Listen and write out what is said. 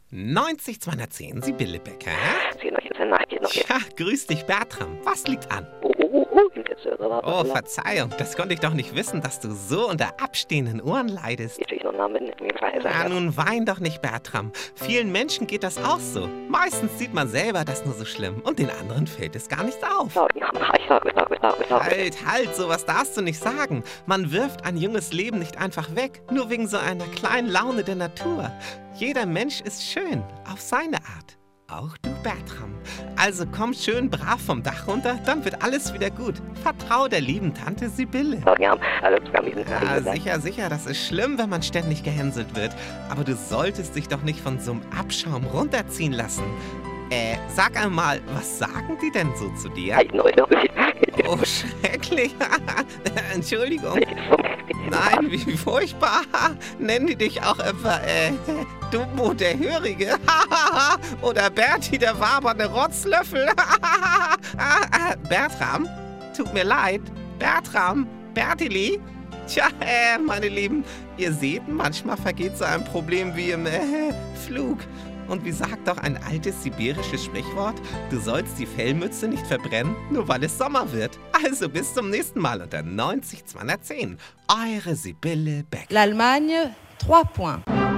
90 210, Sibylle Becker. Ja, grüß dich, Bertram. Was liegt an? Oh, Verzeihung, das konnte ich doch nicht wissen, dass du so unter abstehenden Ohren leidest. Ja, nun wein doch nicht, Bertram. Vielen Menschen geht das auch so. Meistens sieht man selber das nur so schlimm und den anderen fällt es gar nicht auf. Halt, sowas darfst du nicht sagen. Man wirft ein junges Leben nicht einfach weg, nur wegen so einer kleinen Laune der Natur. Jeder Mensch ist schön, auf seine Art. Auch du, Bertram. Also komm schön brav vom Dach runter, dann wird alles wieder gut. Vertrau der lieben Tante Sibylle. Ja, sicher, das ist schlimm, wenn man ständig gehänselt wird. Aber du solltest dich doch nicht von so einem Abschaum runterziehen lassen. Sag einmal, was sagen die denn so zu dir? Oh, schrecklich. Entschuldigung. Nein, wie furchtbar. Nennen die dich auch etwa, Dumbo der Hörige? Oder Berti der wabernde Rotzlöffel? Bertram? Tut mir leid. Bertram? Bertili? Tja, meine Lieben, ihr seht, manchmal vergeht so ein Problem wie im Flug. Und wie sagt doch ein altes sibirisches Sprichwort, du sollst die Fellmütze nicht verbrennen, nur weil es Sommer wird. Also bis zum nächsten Mal unter 90 210. Eure Sibylle Beck. L'Allemagne, 3 points.